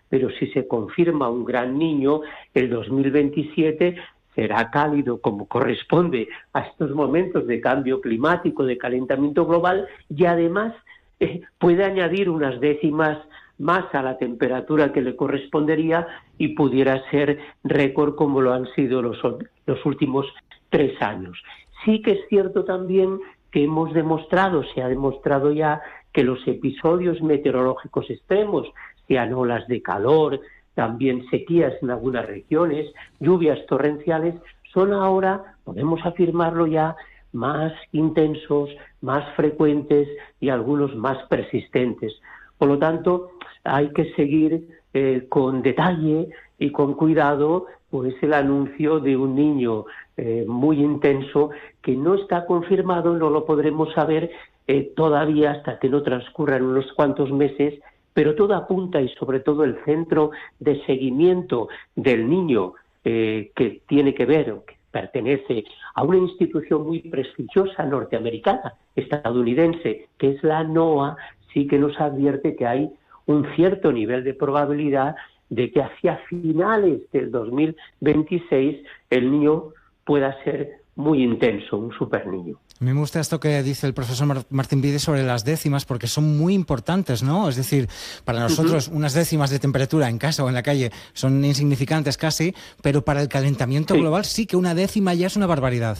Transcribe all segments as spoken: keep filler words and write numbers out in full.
pero si se confirma un gran niño, el dos mil veintisiete será cálido como corresponde a estos momentos de cambio climático, de calentamiento global, y además eh, puede añadir unas décimas más a la temperatura que le correspondería y pudiera ser récord como lo han sido los, los últimos tres años. Sí que es cierto también que hemos demostrado, se ha demostrado ya, que los episodios meteorológicos extremos, sean olas de calor, también sequías en algunas regiones, lluvias torrenciales, son ahora, podemos afirmarlo ya, más intensos, más frecuentes y algunos más persistentes. Por lo tanto, hay que seguir eh, con detalle y con cuidado pues el anuncio de un niño eh, muy intenso que no está confirmado, no lo podremos saber eh, todavía hasta que no transcurran unos cuantos meses, pero todo apunta, y sobre todo el centro de seguimiento del niño eh, que tiene que ver, o que pertenece a una institución muy prestigiosa norteamericana, estadounidense, que es la NOAA, sí que nos advierte que hay un cierto nivel de probabilidad de que hacia finales del dos mil veintiséis el niño pueda ser muy intenso, un superniño. A mí me gusta esto que dice el profesor Martín Vide sobre las décimas, porque son muy importantes, ¿no? Es decir, para nosotros uh-huh. unas décimas de temperatura en casa o en la calle son insignificantes casi, pero para el calentamiento sí. global sí que una décima ya es una barbaridad.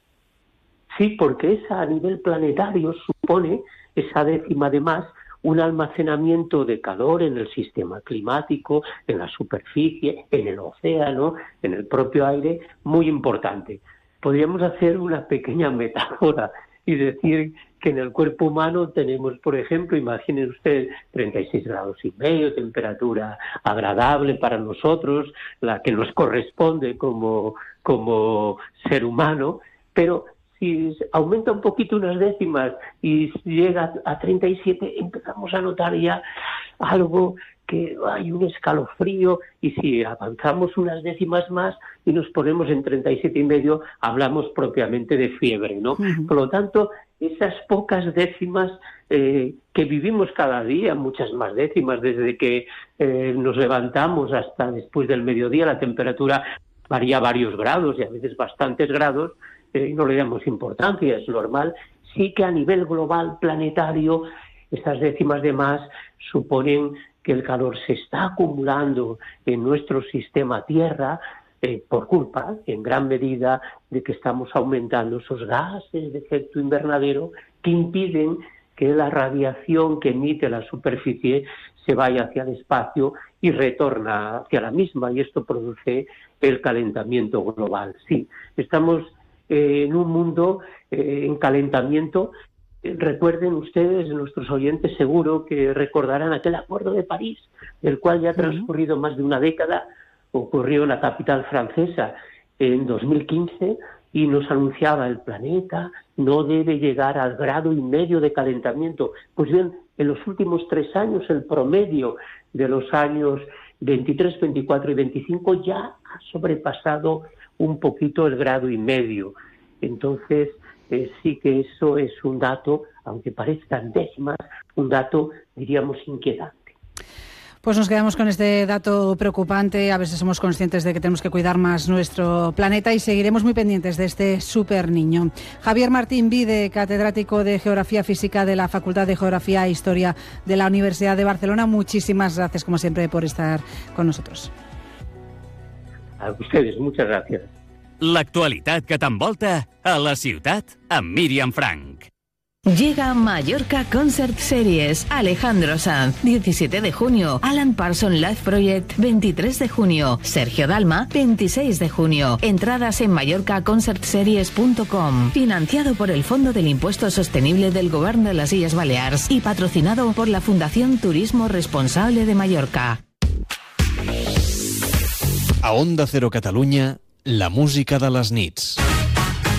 Sí, porque esa a nivel planetario supone, esa décima además, un almacenamiento de calor en el sistema climático, en la superficie, en el océano, en el propio aire, muy importante. Podríamos hacer una pequeña metáfora y decir que en el cuerpo humano tenemos, por ejemplo, imaginen ustedes, treinta y seis grados y medio, temperatura agradable para nosotros, la que nos corresponde como, como ser humano, pero si aumenta un poquito unas décimas y llega a treinta y siete, empezamos a notar ya algo que hay un escalofrío, y si avanzamos unas décimas más y nos ponemos en treinta y siete y medio, hablamos propiamente de fiebre, ¿no? Uh-huh. Por lo tanto, esas pocas décimas eh, que vivimos cada día, muchas más décimas, desde que eh, nos levantamos hasta después del mediodía, la temperatura varía varios grados y a veces bastantes grados, eh, no le damos importancia, es normal. Sí que a nivel global, planetario, estas décimas de más suponen que el calor se está acumulando en nuestro sistema Tierra eh, por culpa, en gran medida, de que estamos aumentando esos gases de efecto invernadero que impiden que la radiación que emite la superficie se vaya hacia el espacio y retorna hacia la misma, y esto produce el calentamiento global. Sí, estamos eh, en un mundo eh, en calentamiento. Recuerden ustedes, nuestros oyentes seguro que recordarán aquel Acuerdo de París, del cual ya ha transcurrido más de una década, ocurrió en la capital francesa en dos mil quince y nos anunciaba el planeta no debe llegar al grado y medio de calentamiento. Pues bien, en los últimos tres años, el promedio de los años veintitrés, veinticuatro y veinticinco ya ha sobrepasado un poquito el grado y medio. Entonces, Eh, sí que eso es un dato, aunque parezcan décimas, un dato, diríamos, inquietante. Pues nos quedamos con este dato preocupante, a ver si somos conscientes de que tenemos que cuidar más nuestro planeta, y seguiremos muy pendientes de este super niño. Javier Martín Vide, catedrático de Geografía Física de la Facultad de Geografía e Historia de la Universidad de Barcelona, muchísimas gracias, como siempre, por estar con nosotros. A ustedes, muchas gracias. L'actualitat que t'envolta a la ciutat amb Míriam Frank. Llega Mallorca Concert Series. Alejandro Sanz, diecisiete de junio. Alan Parsons Live Project, veintitrés de junio. Sergio Dalma, veintiséis de junio. Entradas en mallorca concert series punto com. Financiado por el Fondo del Impuesto Sostenible del Govern de les Illes Balears y patrocinado por la Fundación Turismo Responsable de Mallorca. A Onda Cero Catalunya, la música de les nits.